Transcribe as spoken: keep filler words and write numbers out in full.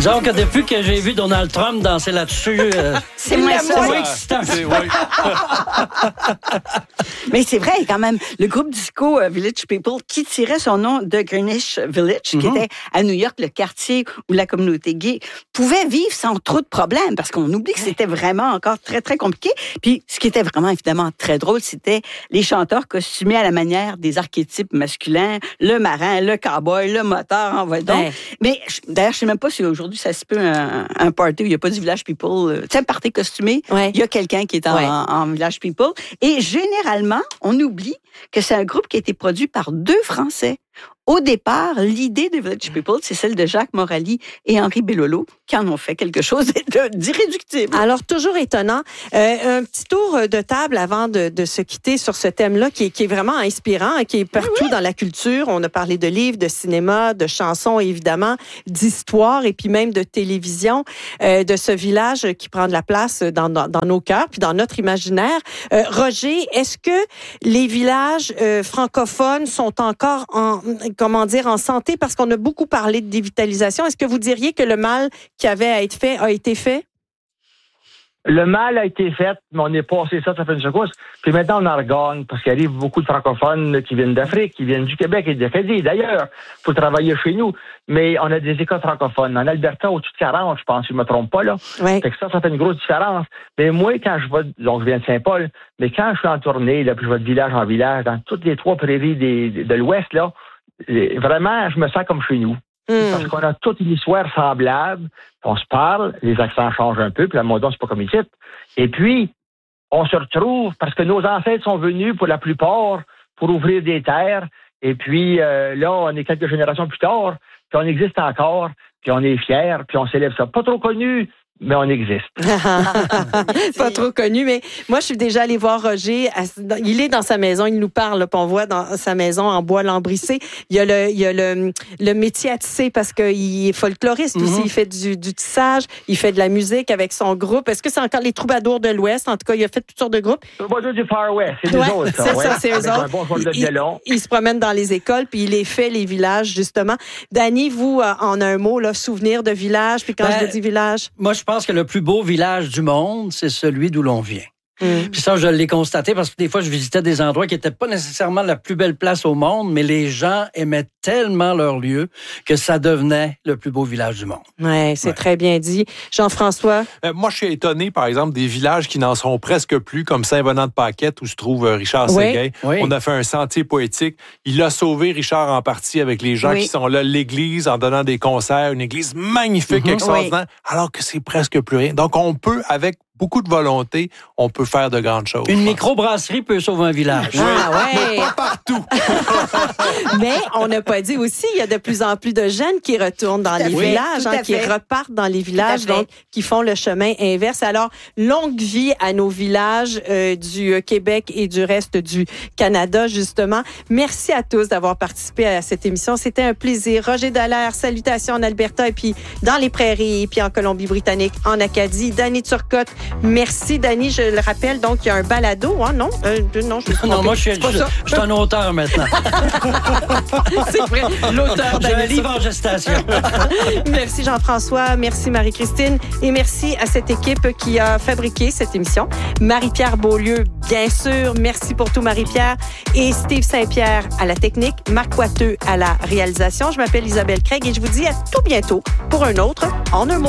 Disons que depuis que j'ai vu Donald Trump danser là-dessus, euh, c'est moins ça. moins excitant. C'est, ouais. Mais c'est vrai, quand même, le groupe disco uh, Village People, qui tirait son nom de Greenwich Village, mm-hmm. qui était à New York, le quartier où la communauté gay pouvait vivre sans trop de problèmes, parce qu'on oublie que c'était vraiment encore très, très compliqué. Puis, ce qui était vraiment, évidemment, très drôle, c'était les chanteurs costumés à la manière des archétypes masculins, le marin, le cowboy, le moteur, en va donc. Ouais. Mais, d'ailleurs, je sais même pas si aujourd'hui, ça se peut un, un party où il n'y a pas du Village People. Tu sais, un party costumé, il ouais. y a quelqu'un qui est en, ouais. en, en Village People. Et généralement, on oublie que c'est un groupe qui a été produit par deux Français. Au départ, l'idée de Village People, c'est celle de Jacques Morali et Henri Bellolo, qui en ont fait quelque chose d'irréductible. Alors, toujours étonnant. Euh, un petit tour de table avant de, de se quitter sur ce thème-là, qui est, qui est vraiment inspirant, qui est partout oui. dans la culture. On a parlé de livres, de cinéma, de chansons, évidemment, d'histoire et puis même de télévision, euh, de ce village qui prend de la place dans, dans, dans nos cœurs puis dans notre imaginaire. Euh, Roger, est-ce que les villages euh, francophones sont encore en... comment dire, en santé, parce qu'on a beaucoup parlé de dévitalisation. Est-ce que vous diriez que le mal qui avait à être fait a été fait? Le mal a été fait, mais on est passé ça, ça fait une secousse. Puis maintenant, on en regagne, parce qu'il arrive beaucoup de francophones qui viennent d'Afrique, qui viennent du Québec et d'Acadie. D'ailleurs, il faut travailler chez nous. Mais on a des écoles francophones. En Alberta, au-dessus de quarante, je pense, si je ne me trompe pas, là. Ouais. Fait que ça, ça fait une grosse différence. Mais moi, quand je vais, donc je viens de Saint-Paul, mais quand je suis en tournée, là, puis je vais de village en village, dans toutes les trois prairies des, de l'Ouest, là, vraiment, je me sens comme chez nous. Mm. Parce qu'on a toute une histoire semblable, on se parle, les accents changent un peu, puis la mode, c'est pas comme ici. Et puis, on se retrouve, parce que nos ancêtres sont venus, pour la plupart, pour ouvrir des terres, et puis euh, là, on est quelques générations plus tard, puis on existe encore, puis on est fiers, puis on célèbre ça. Pas trop connu, mais on existe. Pas trop connu, mais moi, je suis déjà allée voir Roger. Il est dans sa maison, il nous parle, là, puis on voit dans sa maison en bois lambrissé. Il y a le, il y a le, le métier à tisser parce qu'il est folkloriste mm-hmm. aussi. Il fait du, du tissage, il fait de la musique avec son groupe. Est-ce que c'est encore les Troubadours de l'Ouest? En tout cas, il a fait toutes sortes de groupes. Troubadours du Far West, c'est ouais, eux autres. Ça, c'est ouais. ça, c'est eux autres. Un bon de violon. Il, il se promène dans les écoles, puis il les fait, les villages, justement. Dany, vous, en un mot, là, souvenir de village, puis quand ben, je dis village... Moi, je Je pense que le plus beau village du monde, c'est celui d'où l'on vient. Mm. Puis ça, je l'ai constaté parce que des fois, je visitais des endroits qui n'étaient pas nécessairement la plus belle place au monde, mais les gens aimaient tellement leur lieu que ça devenait le plus beau village du monde. Ouais, c'est ouais. très bien dit. Jean-François? Euh, moi, je suis étonné, par exemple, des villages qui n'en sont presque plus, comme Saint-Venant-de-Paquette, où se trouve Richard oui. Séguin. Oui. On a fait un sentier poétique. Il a sauvé Richard en partie avec les gens oui. qui sont là, l'église, en donnant des concerts, une église magnifique, mm-hmm. extraordinaire, oui. alors que c'est presque plus rien. Donc, on peut, avec beaucoup de volonté, on peut faire de grandes choses. Une microbrasserie peut sauver un village. Ah ouais. Mais pas partout. Mais on n'a pas dit aussi, il y a de plus en plus de jeunes qui retournent dans les oui, villages, hein, qui repartent dans les villages, donc qui font le chemin inverse. Alors, longue vie à nos villages euh, du Québec et du reste du Canada, justement. Merci à tous d'avoir participé à cette émission. C'était un plaisir. Roger Dallaire, salutations en Alberta et puis dans les prairies et puis en Colombie-Britannique, en Acadie. Dany Turcotte, merci, Dany. Je le rappelle, donc, il y a un balado, hein, non? Euh, non, je suis Non, moi, je suis, je, je suis un auteur maintenant. C'est vrai, l'auteur J'ai un livre en gestation. Merci, Jean-François. Merci, Marie-Christine. Et merci à cette équipe qui a fabriqué cette émission. Marie-Pierre Beaulieu, bien sûr. Merci pour tout, Marie-Pierre. Et Steve Saint-Pierre à la technique. Marc Coiteux à la réalisation. Je m'appelle Isabelle Craig et je vous dis à tout bientôt pour un autre En un mot.